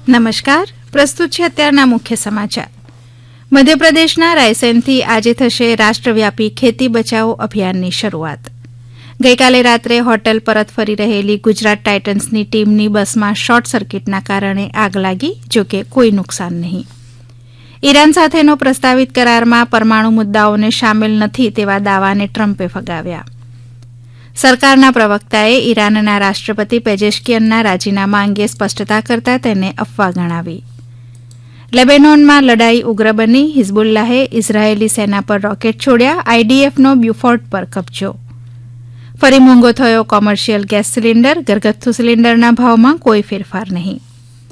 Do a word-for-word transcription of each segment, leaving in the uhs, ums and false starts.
નમસ્કાર, પ્રસ્તુત છે અત્યારના મુખ્ય સમાચાર. મધ્યપ્રદેશના રાયસેનથી આજે થશે રાષ્ટ્રવ્યાપી ખેતી બચાવો અભિયાનની શરૂઆત. ગઈકાલે રાત્રે હોટેલ પરત ફરી રહેલી ગુજરાત ટાઇટન્સની ટીમની બસમાં શોર્ટ સર્કિટના કારણે આગ લાગી, જોકે કોઈ નુકસાન નહીં. ઈરાન સાથેનો પ્રસ્તાવિત કરારમાં પરમાણુ મુદ્દાઓને સામેલ નથી તેવા દાવાને ટ્રમ્પે ફગાવ્યા. સરકારના પ્રવક્તાએ ઈરાનના રાષ્ટ્રપતિ પેજેશ્કિયનના રાજીનામા અંગે સ્પષ્ટતા કરતા તેને અફવા ગણાવી. લેબેનોનમાં લડાઈ ઉગ્ર બની, હિઝબુલ્લાહે ઇઝરાયેલી સેના પર રોકેટ છોડ્યા, આઈડીએફનો બ્યુફોર્ટ પર કબજો. ફરી મોંઘો થયો કોમર્શિયલ ગેસ સિલિન્ડર, ઘરગથ્થુ સિલિન્ડરના ભાવમાં કોઈ ફેરફાર નહીં.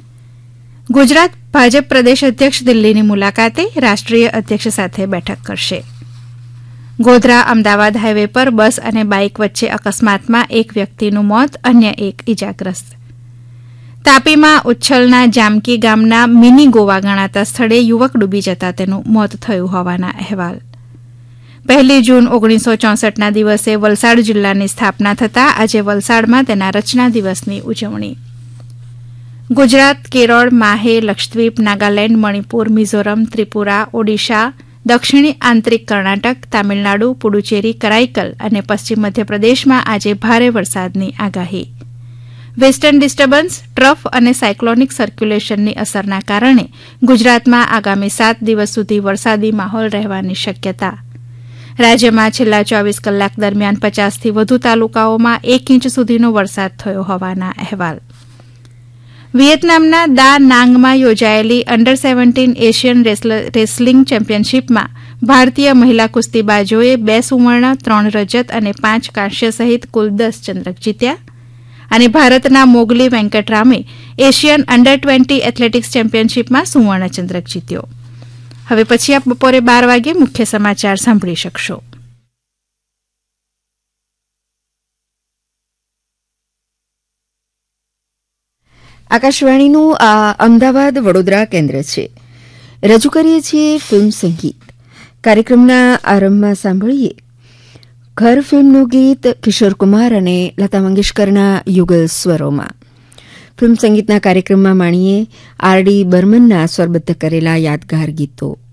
ગુજરાત ભાજપ પ્રદેશ અધ્યક્ષ દિલ્હીની મુલાકાતે રાષ્ટ્રીય અધ્યક્ષ સાથે બેઠક કરશે. ગોધરા અમદાવાદ હાઇવે પર બસ અને બાઇક વચ્ચે અકસ્માતમાં એક વ્યક્તિનું મોત, અન્ય એક ઇજાગ્રસ્ત. તાપીમાં ઉચ્છલના જામકી ગામના મિની ગોવા ગણાતા સ્થળે યુવક ડૂબી જતા તેનું મોત થયું હોવાના અહેવાલ. પહેલી જૂન ઓગણીસો ચોસઠના દિવસે વલસાડ જિલ્લાની સ્થાપના થતાં આજે વલસાડમાં તેના રચના દિવસની ઉજવણી. ગુજરાત, કેરળ, માહે, લક્ષદ્વીપ, નાગાલેન્ડ, મણિપુર, મિઝોરમ, ત્રિપુરા, ઓડિશા, દક્ષિણી આંતરિક કર્ણાટક, તામિલનાડુ, પુડુચેરી, કરાઈકલ અને પશ્ચિમ મધ્યપ્રદેશમાં આજે ભારે વરસાદની આગાહી. વેસ્ટર્ન ડિસ્ટર્બન્સ, ટ્રફ અને સાયક્લોનિક સર્ક્યુલેશનની અસરના કારણે ગુજરાતમાં આગામી સાત દિવસ સુધી વરસાદી માહોલ રહેવાની શક્યતા. રાજ્યમાં છેલ્લા ચોવીસ કલાક દરમિયાન પચાસથી વધુ તાલુકાઓમાં એક ઇંચ સુધીનો વરસાદ થયો હોવાના અહેવાલ. વિયેતનામના દા નાંગમાં યોજાયેલી અંડર સેવન્ટીન એશિયન રેસલિંગ ચેમ્પિયનશીપમાં ભારતીય મહિલા કુસ્તીબાજોએ બે સુવર્ણ, ત્રણ રજત અને પાંચ કાંસ્ય સહિત કુલ દસ ચંદ્રક જીત્યા. અને ભારતના Mogli વેંકટરામે Asian under twenty athletics ચેમ્પિયનશીપમાં સુવર્ણ ચંદ્રક જીત્યો. હવે પછી આપ બપોરે બાર વાગે મુખ્ય સમાચાર સાંભળી શકશો. આકાશવાણીનું આ અમદાવાદ વડોદરા કેન્દ્ર છે. રજૂ કરીએ છીએ ફિલ્મ સંગીત. કાર્યક્રમના આરંભમાં સાંભળીએ ઘર ફિલ્મનું ગીત કિશોર કુમાર અને લતા મંગેશકરના યુગલ સ્વરોમાં. ફિલ્મ સંગીતના કાર્યક્રમમાં માણીએ આર ડી બર્મનના સ્વરબદ્ધ કરેલા યાદગાર ગીતો.